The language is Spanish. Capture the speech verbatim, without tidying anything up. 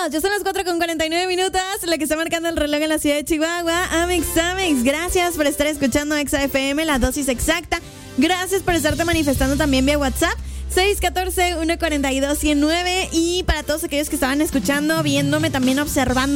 Ya son las cuatro con cuarenta y nueve minutos, la que está marcando el reloj en la ciudad de Chihuahua. Amix, Amix, gracias por estar escuchando Exa F M, la dosis exacta. Gracias por estarte manifestando también vía WhatsApp. seis uno cuatro, uno cuatro dos, uno cero nueve. Y para todos aquellos que estaban escuchando, viéndome, también observando